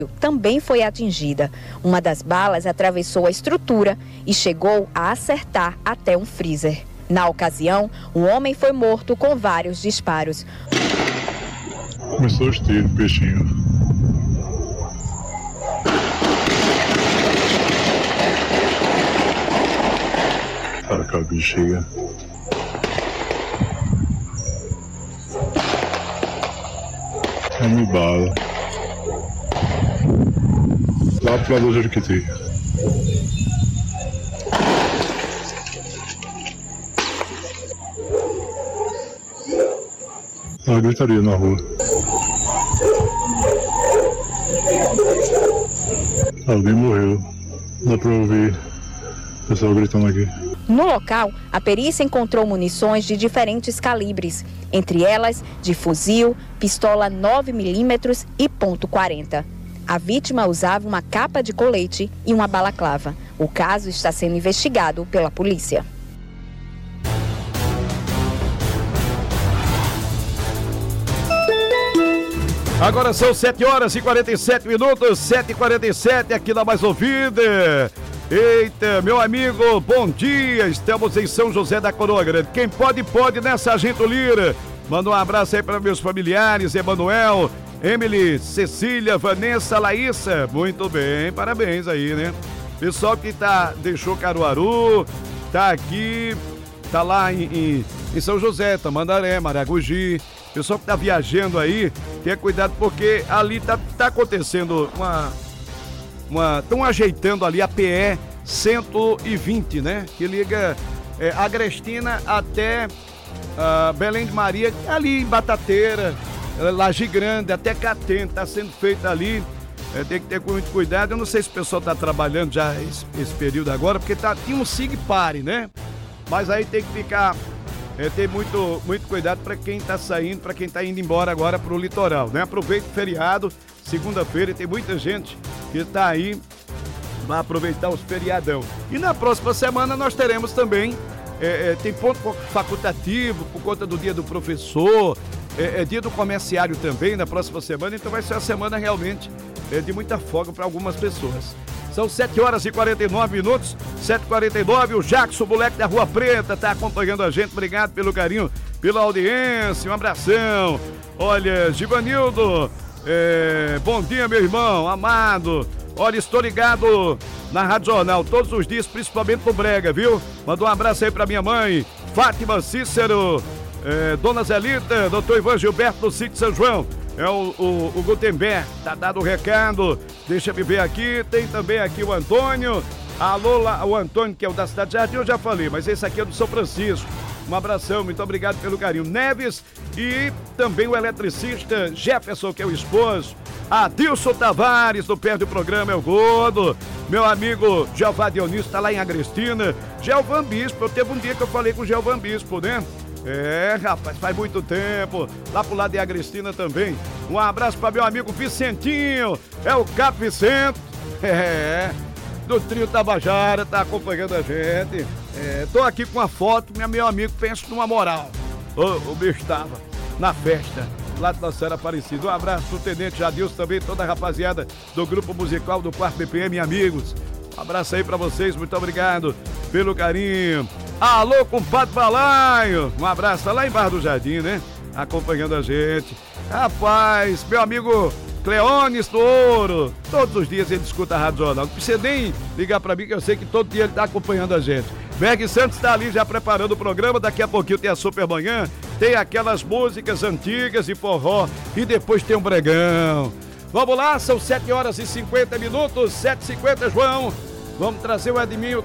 também foi atingida. Uma das balas atravessou a estrutura e chegou a acertar até um freezer. Na ocasião, um homem foi morto com vários disparos. Começou os tiros, peixinho. Para cá, bexiga. Bala. Lá pro lado do Jeriquiti. Ela gritaria na rua. Alguém morreu. Dá pra ouvir o pessoal gritando aqui. No local, a perícia encontrou munições de diferentes calibres, entre elas de fuzil, pistola 9mm e .40. A vítima usava uma capa de colete e uma balaclava. O caso está sendo investigado pela polícia. Agora são 7h47, 7h47 aqui na Mais Ouvida. Eita, meu amigo, bom dia, estamos em São José da Coroa Grande. Quem pode, né, Sargento Lira? Manda um abraço aí para meus familiares, Emanuel, Emily, Cecília, Vanessa, Laísa. Muito bem, parabéns aí, né? Pessoal que deixou Caruaru, tá aqui, tá lá em São José, Tamandaré, Maragogi. Pessoal que tá viajando aí, tenha cuidado porque ali tá acontecendo estão ajeitando ali a PE 120, né? Que liga Agrestina até Belém de Maria, ali em Batateira, Laje Grande, até Catento, tá sendo feita ali. Tem que ter muito cuidado. Eu não sei se o pessoal tá trabalhando já esse período agora, porque tinha um SIG-PARE, né? Mas aí tem que ficar, ter muito cuidado para quem tá saindo, para quem tá indo embora agora pro litoral, né? Aproveita o feriado, segunda-feira, tem muita gente que tá aí, vai aproveitar os feriadão. E na próxima semana nós teremos também, tem ponto facultativo por conta do dia do professor, dia do comerciário também na próxima semana, então vai ser uma semana realmente de muita folga para algumas pessoas. São 7h49, 7h49, o Jackson, moleque da Rua Preta, tá acompanhando a gente, obrigado pelo carinho, pela audiência, um abração. Olha, Givanildo, bom dia, meu irmão, amado. Olha, estou ligado na Rádio Jornal todos os dias, principalmente no Brega, viu? Manda um abraço aí pra minha mãe, Fátima Cícero, Dona Zelita, doutor Ivan Gilberto do Sítio São João. O Gutenberg, tá dado o recado, deixa eu ver aqui, tem também aqui o Antônio, alô, o Antônio que é o da Cidade Jardim, eu já falei, mas esse aqui é do São Francisco, um abração, muito obrigado pelo carinho, Neves e também o eletricista Jefferson, que é o esposo, Adilson Tavares, do pé do programa, é o Gordo, meu amigo Jeová Dionísio, tá lá em Agrestina, Gelvan Bispo, teve um dia que eu falei com o Gelvan Bispo, né? Rapaz, faz muito tempo, lá pro lado de Agrestina também. Um abraço para meu amigo Vicentinho, é o Cap Vicente, do trio Tabajara, tá acompanhando a gente. Tô aqui com uma foto, meu amigo, pensa numa moral. O bicho tava na festa, lá de Nossa Senhora Aparecida. Um abraço pro Tenente Jadilson também, toda a rapaziada do grupo musical do 4º BPM, amigos. Um abraço aí pra vocês, muito obrigado pelo carinho. Alô, compadre Balaio, um abraço, tá lá em Barra do Jardim, né? Acompanhando a gente. Rapaz, meu amigo Cleones do Ouro, todos os dias ele escuta a Rádio Jornal. Não precisa nem ligar pra mim, que eu sei que todo dia ele tá acompanhando a gente. Berg Santos tá ali já preparando o programa, daqui a pouquinho tem a Supermanhã, tem aquelas músicas antigas de forró e depois tem um bregão. Vamos lá, são 7h50, 7h50, João. Vamos trazer o Edminho.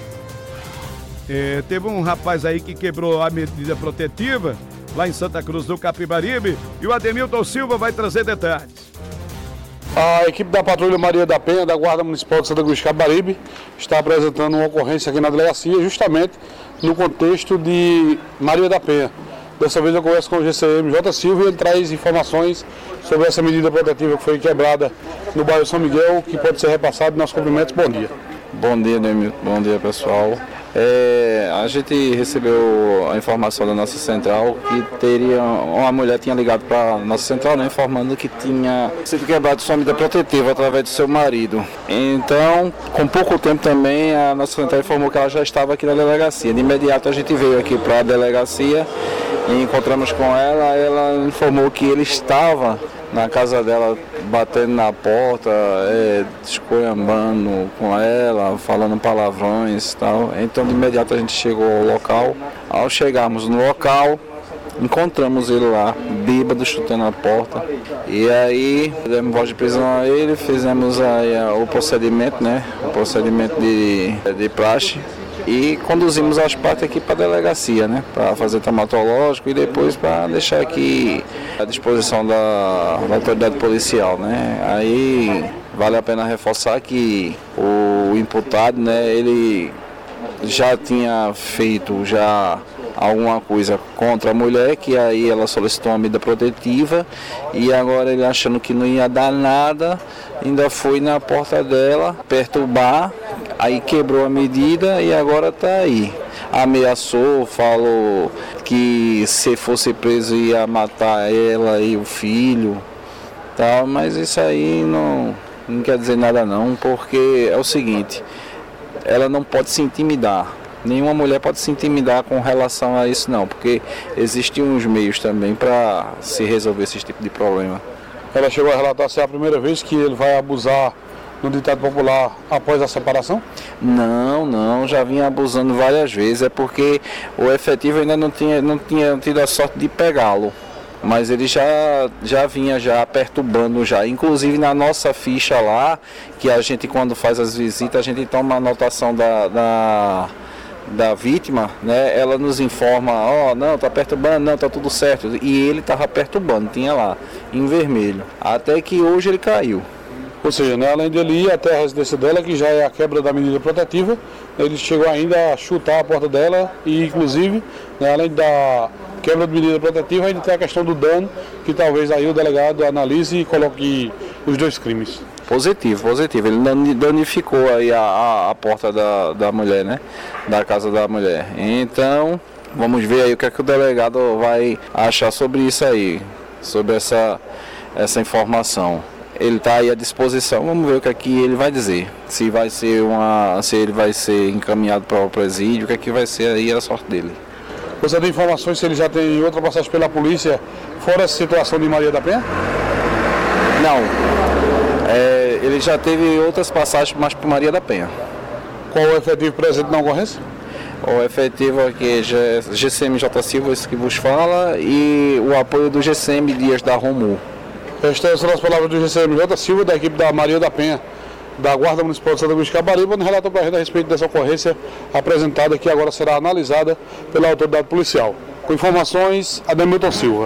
Teve um rapaz aí que quebrou a medida protetiva lá em Santa Cruz do Capibaribe e o Ademilton Silva vai trazer detalhes. A equipe da Patrulha Maria da Penha, da Guarda Municipal de Santa Cruz do Capibaribe, está apresentando uma ocorrência aqui na delegacia, justamente no contexto de Maria da Penha. Dessa vez eu converso com o GCM J. Silva e ele traz informações sobre essa medida protetiva que foi quebrada no bairro São Miguel, que pode ser repassado nos cumprimentos. Bom dia. Bom dia, Demilton. Bom dia, pessoal. A gente recebeu a informação da nossa central que uma mulher tinha ligado para a nossa central, né, informando que tinha sido quebrado sua medida protetiva através do seu marido. Então, com pouco tempo também, a nossa central informou que ela já estava aqui na delegacia. De imediato a gente veio aqui para a delegacia e encontramos com ela. Ela informou que ele estava na casa dela, batendo na porta, esculhambando com ela, falando palavrões e tal. Então de imediato a gente chegou ao local. Ao chegarmos no local, encontramos ele lá, bêbado, chutando a porta. E aí demos voz de prisão a ele, fizemos aí o procedimento, né? O procedimento de praxe. E conduzimos as partes aqui para a delegacia, né, para fazer traumatológico e depois para deixar aqui à disposição da autoridade policial, né. Aí vale a pena reforçar que o imputado, né, ele já tinha feito alguma coisa contra a mulher, que aí ela solicitou uma medida protetiva e agora ele achando que não ia dar nada, ainda foi na porta dela perturbar, aí quebrou a medida e agora está aí. Ameaçou, falou que se fosse preso ia matar ela e o filho, tal, mas isso aí não quer dizer nada não, porque é o seguinte, ela não pode se intimidar. Nenhuma mulher pode se intimidar com relação a isso não, porque existem uns meios também para se resolver esse tipo de problema. Ela chegou a relatar se é a primeira vez que ele vai abusar no ditado popular após a separação? Não, já vinha abusando várias vezes, é porque o efetivo ainda não tinha tido a sorte de pegá-lo. Mas ele já vinha perturbando já, inclusive na nossa ficha lá, que a gente quando faz as visitas, a gente toma a anotação da vítima, né? Ela nos informa, não, tá perturbando, não, tá tudo certo. E ele tava perturbando, tinha lá, em vermelho. Até que hoje ele caiu. Ou seja, né, além de ele ir até a residência dela, que já é a quebra da medida protetiva, ele chegou ainda a chutar a porta dela e, inclusive, né, além da quebra de medida protetiva, ainda tem a questão do dano, que talvez aí o delegado analise e coloque os dois crimes. Positivo. Ele danificou aí a porta da mulher, né? Da casa da mulher. Então, vamos ver aí o que é que o delegado vai achar sobre isso aí, sobre essa informação. Ele está aí à disposição, vamos ver o que é que ele vai dizer. Se ele vai ser encaminhado para o presídio, o que é que vai ser aí a sorte dele. Você tem informações se ele já tem outra passagem pela polícia, fora essa situação de Maria da Penha? Não. Ele já teve outras passagens, mas por Maria da Penha. Qual o efetivo presente na ocorrência? O efetivo aqui é GCM-J Silva, esse que vos fala, e o apoio do GCM Dias da Romu. Estas são as palavras do GCM-J Silva, da equipe da Maria da Penha, da Guarda Municipal de Santa Cruz de Caparibe, onde relatou para a gente a respeito dessa ocorrência apresentada, que agora será analisada pela autoridade policial. Com informações, Ademilton Silva.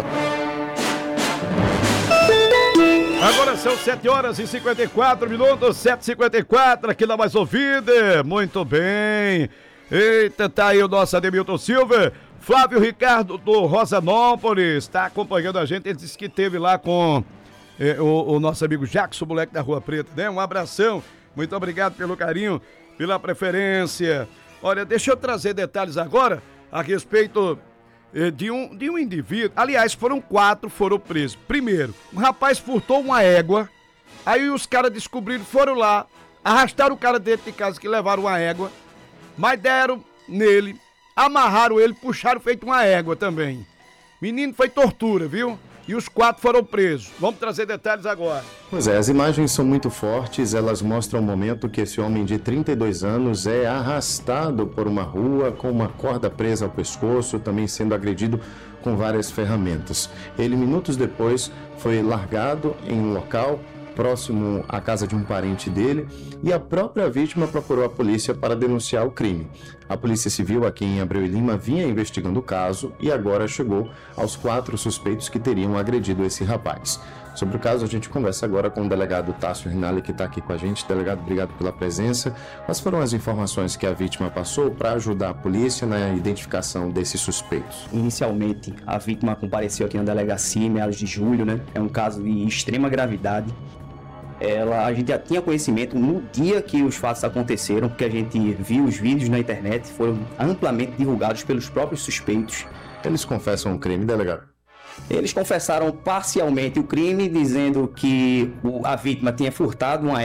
Agora são 7h54, 7h54, aqui na Mais Ouvida. Muito bem. Eita, tá aí o nosso Ademilton Silva. Flávio Ricardo do Rosanópolis está acompanhando a gente. Ele disse que esteve lá com o nosso amigo Jackson, moleque da Rua Preta, né? Um abração. Muito obrigado pelo carinho, pela preferência. Olha, deixa eu trazer detalhes agora a respeito de um indivíduo. Aliás, foram 4 foram presos. Primeiro, um rapaz furtou uma égua. Aí os caras descobriram, foram lá, arrastaram o cara dentro de casa que levaram uma égua, mas deram nele, amarraram ele, puxaram feito uma égua também. Menino, foi tortura, viu? E os 4 foram presos. Vamos trazer detalhes agora. Pois é, as imagens são muito fortes, elas mostram o momento que esse homem de 32 anos é arrastado por uma rua com uma corda presa ao pescoço, também sendo agredido com várias ferramentas. Ele, minutos depois, foi largado em um local próximo à casa de um parente dele e a própria vítima procurou a polícia para denunciar o crime. A Polícia Civil aqui em Abreu e Lima vinha investigando o caso e agora chegou aos 4 suspeitos que teriam agredido esse rapaz. Sobre o caso, a gente conversa agora com o delegado Tássio Rinaldi, que está aqui com a gente. Delegado, obrigado pela presença. Quais foram as informações que a vítima passou para ajudar a polícia na identificação desses suspeitos? Inicialmente, a vítima compareceu aqui na delegacia em meados de julho, né? É um caso de extrema gravidade. a gente já tinha conhecimento no dia que os fatos aconteceram, porque a gente viu os vídeos na internet, foram amplamente divulgados pelos próprios suspeitos. Eles confessam o crime, delegado? Eles confessaram parcialmente o crime, dizendo que a vítima tinha furtado uma